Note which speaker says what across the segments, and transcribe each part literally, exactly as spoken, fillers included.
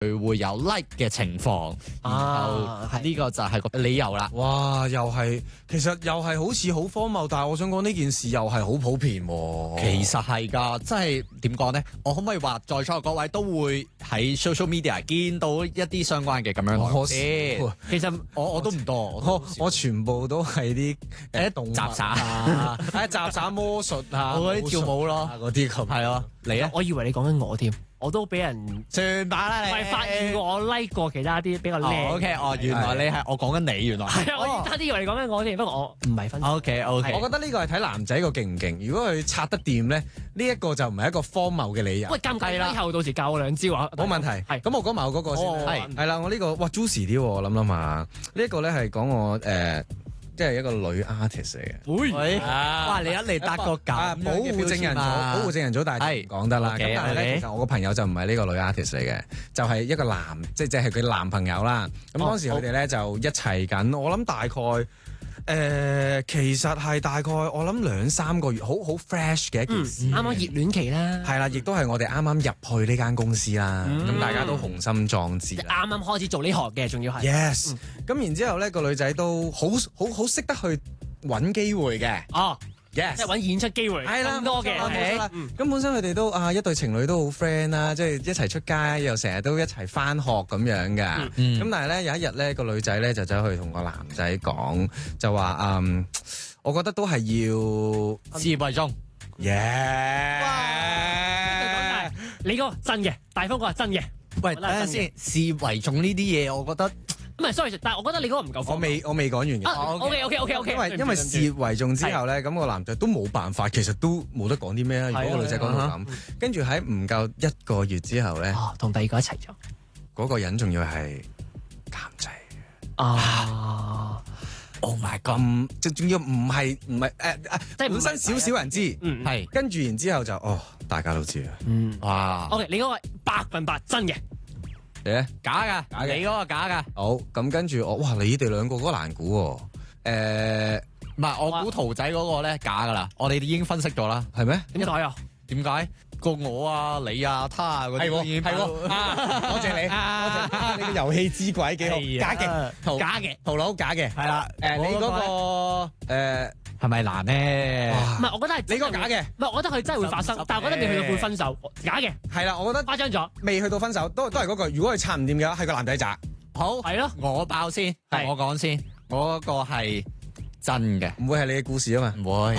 Speaker 1: 佢會有 like 嘅情況，然後呢個就係個理由啦。
Speaker 2: 哇，又係，其實又係好似好荒謬，但係我想講呢件事又係好普遍喎。
Speaker 1: 其實係㗎，即係點講咧？我可唔可以話在座各位都會喺 social media 見到一啲相關嘅咁樣
Speaker 2: 我
Speaker 1: 嘅？其實我我都唔多，我
Speaker 2: 我我全部都係啲誒動物
Speaker 1: 雜耍
Speaker 2: 啊，誒雜耍魔術啊，
Speaker 1: 我嗰啲跳舞咯，
Speaker 2: 嗰啲咁
Speaker 1: 係咯。你咧？
Speaker 3: 我以為你講緊我添，我都俾人
Speaker 1: 算吧啦你。
Speaker 3: 咪發現過我 like 過其他啲比較靚。
Speaker 1: O K， 哦，原來你係我講緊你，原來
Speaker 3: 係啊，我差啲以為你講緊我添，不過我唔係分。
Speaker 1: O K O K，
Speaker 2: 我覺得呢個係睇男仔個勁唔勁。如果佢拆得掂咧，呢一個就唔係一個荒謬嘅理由。
Speaker 3: 喂，尷尬啦，以後到時教我兩招啊。
Speaker 2: 冇問題。係咁，我講埋我嗰個先。係係啦，我呢個哇 juicy 啲，我諗諗下，呢一個咧係講我誒。即係一個女 artist 嚟嘅，
Speaker 1: 喂，哇！你一嚟搭個咁
Speaker 2: 保護證人組，保護證人組，但係講得啦。咁但係咧，其實我個朋友就唔係呢個女 artist 嚟嘅，就係一個男，即係即係佢男朋友啦。咁當時佢哋咧就一齊緊，我諗大概。誒、呃，其實係大概我諗兩三個月，好好 fresh 嘅一件事。
Speaker 3: 啱啱熱戀期啦，
Speaker 2: 係啦，亦都係我哋啱啱入去呢間公司啦，咁、嗯、大家都雄心壯志。
Speaker 3: 啱啱開始做呢行嘅，仲要係。
Speaker 2: Yes，咁、嗯、然之後咧，個女仔都好好好識得去揾機會嘅。
Speaker 3: 哦。
Speaker 2: Yes，
Speaker 3: 即係揾演出機會，係啦，咁多嘅。咁、
Speaker 2: 嗯、本身佢哋都啊一對情侶都好 friend 啦，即係一齊出街又成日都一齊返學咁樣㗎。咁、嗯、但係咧有一日咧個女仔咧就走去同個男仔講，就話嗯，我覺得都係要
Speaker 1: 事業為重。
Speaker 2: 耶、yeah！
Speaker 3: 哇！你嗰個真嘅，大方嗰個真嘅。
Speaker 1: 喂，等陣先，事業為重呢啲嘢，我覺得。
Speaker 3: 唔係 sorry，但係我覺得你嗰個唔夠。
Speaker 2: 我未我未講完嘅。
Speaker 3: 啊 OK OK OK OK。
Speaker 2: 因為因為事業為重之後咧，咁個男仔都冇辦法，其實都冇得講啲咩啦。如果個女仔講到咁，跟住喺唔夠一個月之後咧，
Speaker 3: 同第二個一齊咗。
Speaker 2: 嗰個人仲要係監製。
Speaker 3: 啊
Speaker 2: ！Oh my god！即仲要唔係唔係誒誒，即係本身少少人知，係跟住然之後就哦，大家都知啦。
Speaker 3: 嗯，
Speaker 2: 哇
Speaker 3: ！OK， 你嗰個百分百真嘅。
Speaker 2: 誒，
Speaker 1: 假噶，假嘅，你嗰個假噶。
Speaker 2: 好，咁跟住我，哇！你哋兩個嗰個難估喎。誒，
Speaker 1: 唔係，我估圖仔嗰個咧假噶啦。我哋已經分析咗啦，
Speaker 2: 係咩？
Speaker 3: 點解啊？
Speaker 1: 點解？個我啊，你啊，他啊嗰啲已經
Speaker 2: 係喎，多謝你，多謝你個遊戲之鬼幾好，假嘅，
Speaker 1: 假嘅，
Speaker 2: 圖佬假嘅，
Speaker 1: 係啦。
Speaker 2: 誒，你嗰個誒
Speaker 1: 係咪難咧？
Speaker 3: 唔係，我覺得係
Speaker 2: 你嗰個假嘅。
Speaker 3: 唔係，我覺得佢真係會發生，但係我覺得未去到會分手，假嘅。
Speaker 2: 係啦，我覺得
Speaker 3: 誇張咗，
Speaker 2: 未去到分手，都都係嗰句。如果佢撐唔掂嘅話，係個男仔渣。
Speaker 1: 好，
Speaker 3: 係咯，
Speaker 1: 我爆先，係我講先，我嗰個係真嘅，
Speaker 2: 唔會係你嘅故事啊嘛，
Speaker 1: 唔會。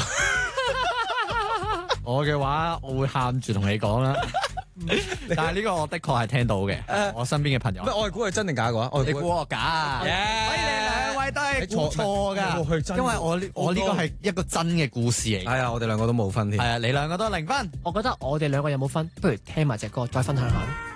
Speaker 1: 我嘅話，我會喊住同你講啦。但係呢個我的確係聽到嘅，我身邊嘅朋友。
Speaker 2: 我係估係真定假嘅話，我
Speaker 1: 你估我假啊？所以你兩位都係估錯㗎，因為我呢我呢個係一個真嘅故事嚟。
Speaker 2: 係啊，我哋兩個都冇分添。
Speaker 1: 係啊，你兩個都零分。
Speaker 3: 我覺得我哋兩個有冇分？不如聽埋隻歌，再分享下。